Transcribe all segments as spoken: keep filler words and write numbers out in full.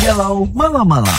Galau malam-malam.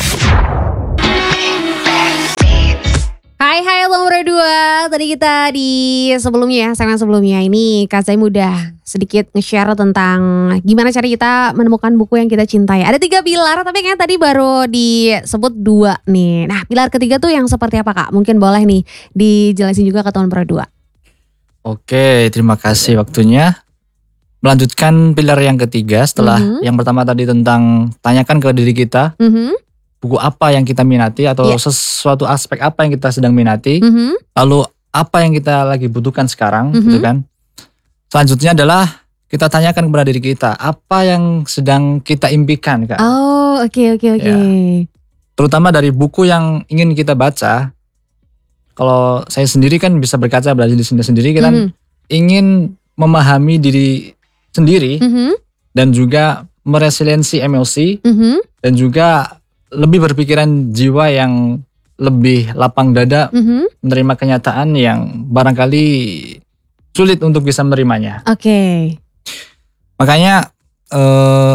Hai hai nomor dua. Tadi kita di sebelumnya, segmen sebelumnya ini Kak Zaim udah sedikit nge-share tentang gimana cara kita menemukan buku yang kita cintai. Ada tiga pilar tapi kayaknya tadi baru disebut dua nih. Nah pilar ketiga tuh yang seperti apa Kak? Mungkin boleh nih dijelasin juga ke nomor dua. Oke, terima kasih waktunya. Melanjutkan pilar yang ketiga setelah mm-hmm. yang pertama tadi tentang tanyakan ke diri kita. Mm-hmm. Buku apa yang kita minati atau yeah. sesuatu aspek apa yang kita sedang minati, mm-hmm. lalu apa yang kita lagi butuhkan sekarang, mm-hmm. gitu kan. Selanjutnya adalah kita tanyakan kepada diri kita apa yang sedang kita impikan, Kak. Oh, oke okay, oke okay, oke. Okay. Ya. Terutama dari buku yang ingin kita baca. Kalau saya sendiri kan bisa berkaca belajar di sendiri, kita mm-hmm. ingin memahami diri sendiri mm-hmm. dan juga meresiliensi emosi mm-hmm. dan juga lebih berpikiran jiwa yang lebih lapang dada, mm-hmm. menerima kenyataan yang barangkali sulit untuk bisa menerimanya. Oke. Okay. Makanya eh,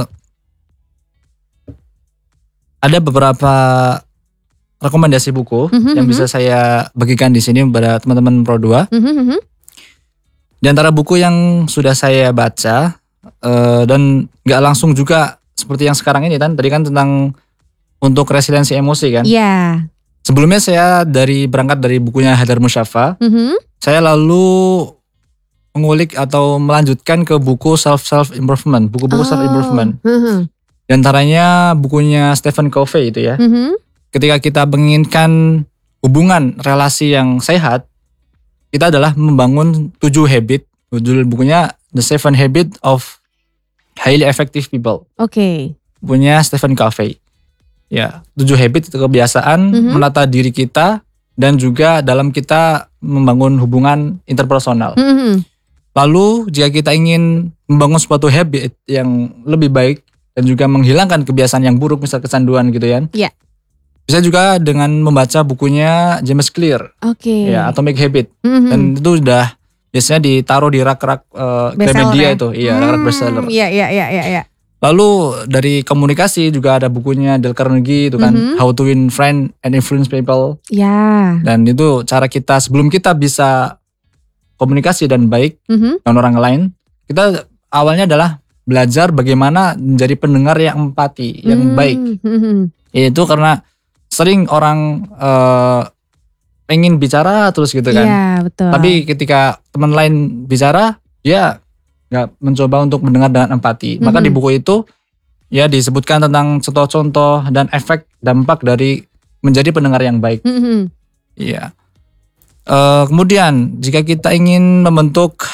ada beberapa rekomendasi buku mm-hmm, yang mm-hmm. bisa saya bagikan di sini kepada teman-teman Pro dua. Mm-hmm. Di antara buku yang sudah saya baca eh, dan nggak langsung juga seperti yang sekarang ini kan, tadi kan tentang untuk resiliensi emosi kan. Iya. Yeah. Sebelumnya saya dari berangkat dari bukunya Hadar Musyafa. Mm-hmm. Saya lalu mengulik atau melanjutkan ke buku self self improvement, buku-buku oh. self improvement. Mm-hmm. Di antaranya bukunya Stephen Covey itu ya. Mm-hmm. Ketika kita menginginkan hubungan relasi yang sehat, kita adalah membangun tujuh habit. Judul bukunya The Seven Habits of Highly Effective People. Oke. Okay. Bukunya Stephen Covey. Ya, tujuh habit itu kebiasaan mm-hmm. menata diri kita dan juga dalam kita membangun hubungan interpersonal. Mm-hmm. Lalu jika kita ingin membangun suatu habit yang lebih baik dan juga menghilangkan kebiasaan yang buruk, misal kecanduan gitu ya. Iya. Yeah. Bisa juga dengan membaca bukunya James Clear. Oke. Okay. Ya, Atomic Habit. Mm-hmm. Dan itu sudah biasanya ditaruh di rak-rak uh, Gramedia ya? Itu, iya, mm, rak-rak bestseller. Iya, iya, iya, iya, iya. Lalu dari komunikasi juga ada bukunya Dale Carnegie itu kan, mm-hmm. How to Win Friends and Influence People. Ya. Yeah. Dan itu cara kita sebelum kita bisa komunikasi dan baik mm-hmm. dengan orang lain, kita awalnya adalah belajar bagaimana menjadi pendengar yang empati, yang mm-hmm. baik. Mm-hmm. Itu karena sering orang uh, pengen bicara terus gitu kan. Iya, betul. Tapi ketika teman lain bicara, dia nggak mencoba untuk mendengar dengan empati. Maka mm-hmm. di buku itu ya disebutkan tentang contoh-contoh dan efek dampak dari menjadi pendengar yang baik. Mm-hmm. Iya. Uh, kemudian jika kita ingin membentuk,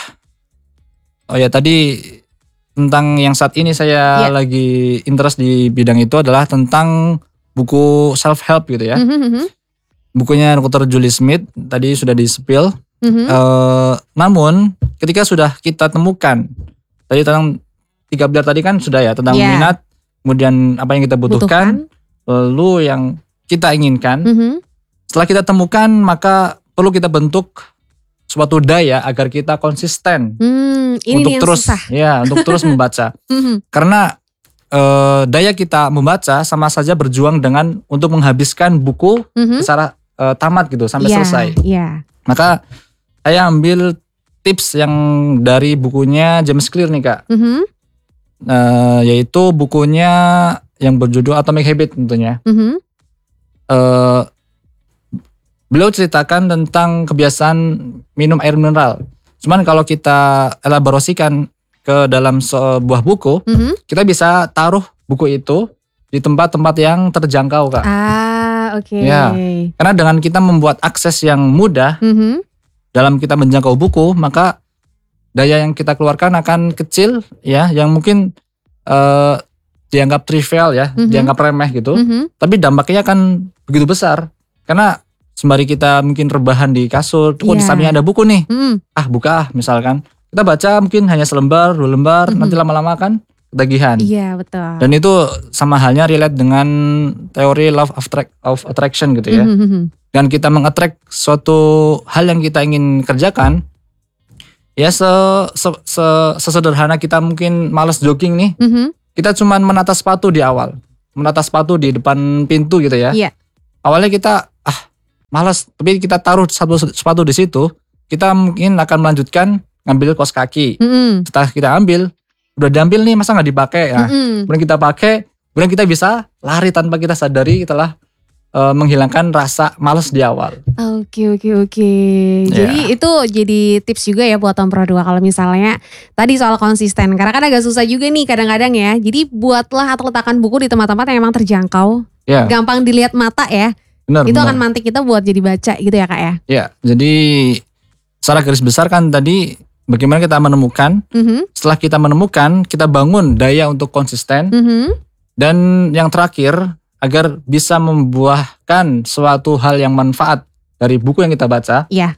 oh ya tadi tentang yang saat ini saya yeah. lagi interest di bidang itu adalah tentang buku self help gitu ya. Mm-hmm. Bukunya dokter Julie Smith tadi sudah di-spill. Mm-hmm. Uh, namun ketika sudah kita temukan tadi tentang tiga pilar tadi kan sudah ya tentang yeah. minat, kemudian apa yang kita butuhkan, butuhkan. Lalu yang kita inginkan. Mm-hmm. Setelah kita temukan maka perlu kita bentuk suatu daya agar kita konsisten mm, ini untuk terus susah. ya untuk terus membaca. Mm-hmm. Karena uh, daya kita membaca sama saja berjuang dengan untuk menghabiskan buku mm-hmm. secara uh, tamat gitu sampai yeah, selesai. Yeah. Maka saya ambil tips yang dari bukunya James Clear nih Kak. Mm-hmm. Uh, yaitu bukunya yang berjudul Atomic Habit tentunya. Mm-hmm. Uh, beliau ceritakan tentang kebiasaan minum air mineral. Cuman kalau kita elaborasikan ke dalam sebuah buku, mm-hmm. kita bisa taruh buku itu di tempat-tempat yang terjangkau Kak. Ah, oke. Okay. Ya, karena dengan kita membuat akses yang mudah, mm-hmm. dalam kita menjangkau buku, maka daya yang kita keluarkan akan kecil ya, yang mungkin uh, dianggap trivial ya, mm-hmm. dianggap remeh gitu. Mm-hmm. Tapi dampaknya akan begitu besar. Karena sembari kita mungkin rebahan di kasur, oh yeah. di sampingnya ada buku nih, mm. ah buka ah misalkan. Kita baca mungkin hanya selembar, dua lembar, mm-hmm. nanti lama-lama kan ketagihan. Iya betul. Dan itu sama halnya relate dengan teori law of, attract, of attraction gitu ya. Mm-hmm. Dan kita mengattract suatu hal yang kita ingin kerjakan, ya se, se, se, sesederhana kita mungkin malas jogging nih, mm-hmm. kita cuma menata sepatu di awal. menata sepatu di depan pintu gitu ya. Iya. Awalnya kita ah malas, tapi kita taruh satu sepatu di situ, kita mungkin akan melanjutkan ngambil kaos kaki. Mm-mm. Setelah kita ambil, udah diambil nih masa nggak dipakai ya. Mm-mm. Kemudian kita pakai, kemudian kita bisa lari tanpa kita sadari telah uh, menghilangkan rasa malas di awal. Oke oke oke. Jadi itu jadi tips juga ya buat Om Pro dua kalau misalnya tadi soal konsisten. Karena kan agak susah juga nih kadang-kadang ya. Jadi buatlah atau letakkan buku di tempat-tempat yang emang terjangkau. Ya. Gampang dilihat mata ya. Benar, itu benar. akan mantik kita buat jadi baca gitu ya Kak ya. Ya, jadi secara garis besar kan tadi bagaimana kita menemukan. Mm-hmm. Setelah kita menemukan, kita bangun daya untuk konsisten. Mm-hmm. Dan yang terakhir, agar bisa membuahkan suatu hal yang manfaat dari buku yang kita baca. Iya.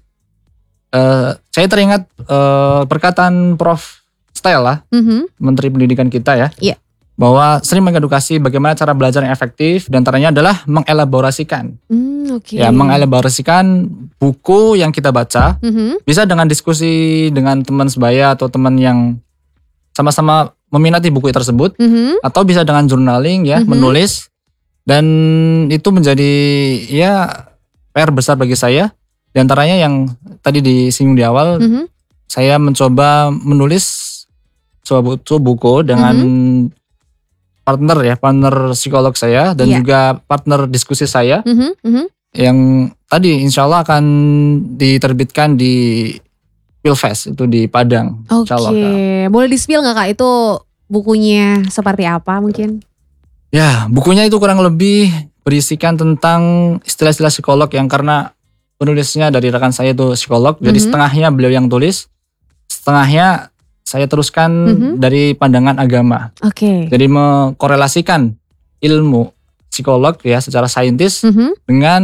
Uh, saya teringat uh, perkataan Prof Stella, Mm-hmm. Menteri Pendidikan kita ya. Iya. Bahwa sering mengedukasi bagaimana cara belajar yang efektif, dan antaranya adalah mengelaborasikan. Mm, oke. Ya, mengelaborasikan buku yang kita baca. Mm-hmm. Bisa dengan diskusi dengan teman sebaya atau teman yang sama-sama meminati buku tersebut. Mm-hmm. Atau bisa dengan journaling ya, Mm-hmm. menulis. Dan itu menjadi ya P R besar bagi saya. Di antaranya yang tadi disinggung di awal, Mm-hmm. saya mencoba menulis sebuah buku dengan Mm-hmm. partner ya, partner psikolog saya dan Iya. juga partner diskusi saya Mm-hmm. Mm-hmm. yang tadi insya Allah akan diterbitkan di Pilfest itu di Padang. Oke, Insya Allah, Kak. boleh di-spill nggak Kak itu bukunya seperti apa mungkin? Ya, bukunya itu kurang lebih berisikan tentang istilah-istilah psikolog yang karena penulisnya dari rekan saya itu psikolog, jadi Mm-hmm. setengahnya beliau yang tulis, setengahnya saya teruskan Mm-hmm. dari pandangan agama. Oke. Jadi mengkorelasikan ilmu psikolog ya secara saintis Mm-hmm. dengan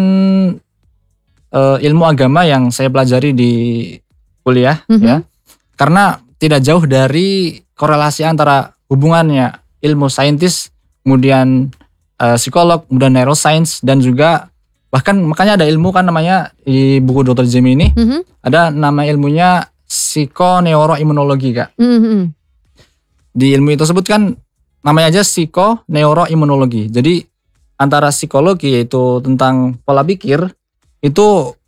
uh, ilmu agama yang saya pelajari di kuliah Mm-hmm. ya. Karena tidak jauh dari korelasi antara hubungannya ilmu saintis, kemudian uh, psikolog, kemudian neuroscience, dan juga bahkan makanya ada ilmu kan namanya di buku dokter Jimmy ini Mm-hmm. ada nama ilmunya psikoneuroimunologi, Kak. Mm-hmm. Di ilmu itu tersebut kan namanya aja psikoneuroimunologi. Jadi antara psikologi yaitu tentang pola pikir itu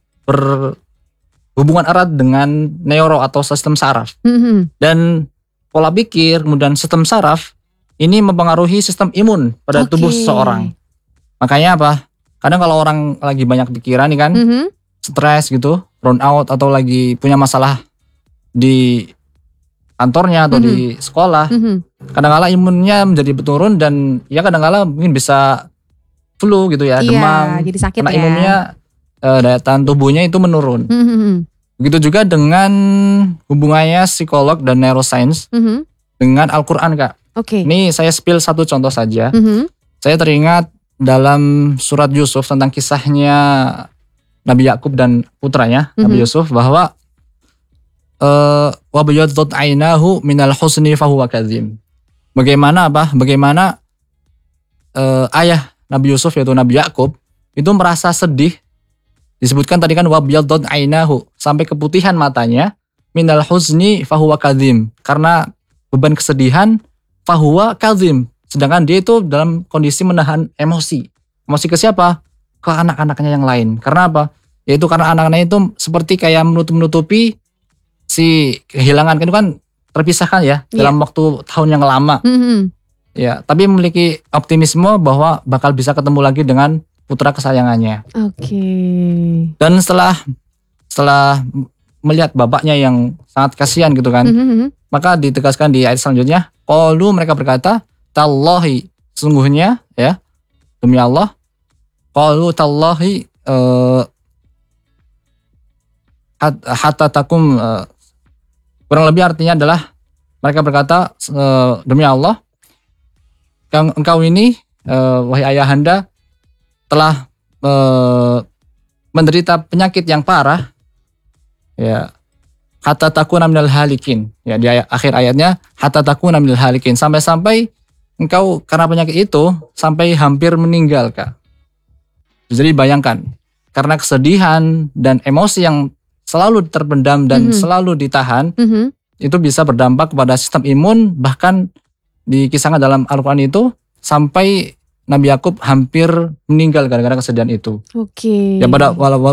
berhubungan erat dengan neuro atau sistem saraf. Mm-hmm. Dan pola pikir kemudian sistem saraf ini mempengaruhi sistem imun pada Oke. tubuh seseorang. Makanya apa? Kadang kalau orang lagi banyak pikiran nih kan, Mm-hmm. stres gitu, burn out atau lagi punya masalah di kantornya atau di sekolah, Mm-hmm. kadang-kala imunnya menjadi turun dan ya kadang-kala mungkin bisa flu gitu ya, Iya, demam, jadi sakit karena ya. imunnya eh, daya tahan tubuhnya itu menurun. Mm-hmm. Begitu juga dengan hubungannya psikolog dan neuroscience Mm-hmm. dengan Al-Quran, Kak. Oke. Ini saya spill satu contoh saja. Mm-hmm. Saya teringat dalam surat Yusuf tentang kisahnya Nabi Yakub dan putranya, Nabi Mhm. Yusuf, bahwa wa bayyaddat ainahu minal husni fahuwa kadzim. Bagaimana apa? Bagaimana uh, ayah Nabi Yusuf yaitu Nabi Yakub itu merasa sedih. Disebutkan tadi kan wa bayyaddat ainahu, sampai keputihan matanya, minal husni fahuwa kadzim. Karena beban kesedihan, fahuwa kadzim. Sedangkan dia itu dalam kondisi menahan emosi. Emosi ke siapa? Ke anak-anaknya yang lain. Karena apa? Yaitu karena anak-anaknya itu seperti kayak menutup-nutupi si kehilangan, itu kan terpisahkan ya Iya. dalam waktu tahun yang lama. Mm-hmm. Ya, tapi memiliki optimisme bahwa bakal bisa ketemu lagi dengan putra kesayangannya. Oke. Dan setelah setelah melihat bapaknya yang sangat kasihan gitu kan, Mm-hmm. maka ditegaskan di ayat selanjutnya, qalu, mereka berkata, tallahi, sungguhnya ya, demi Allah, qalu tallahi uh, hatta takum, uh, kurang lebih artinya adalah mereka berkata, uh, demi Allah, engkau ini uh, wahai ayahanda telah uh, menderita penyakit yang parah, ya, hatta takuna minal halikin, ya, di ayat, akhir ayatnya hatta takuna minal halikin, sampai-sampai engkau karena penyakit itu sampai hampir meninggal, Kak. Jadi bayangkan, karena kesedihan dan emosi yang selalu terpendam dan Mhm. selalu ditahan, Mm-hmm. itu bisa berdampak kepada sistem imun, bahkan dikisahkan dalam Al-Quran itu sampai Nabi Yakub hampir meninggal gara-gara kesedihan itu. Oke. Ya pada wala-